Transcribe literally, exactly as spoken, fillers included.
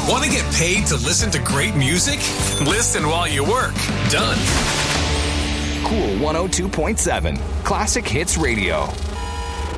Want to get paid to listen to great music? Listen while you work. Done. Cool one oh two point seven. Classic Hits Radio.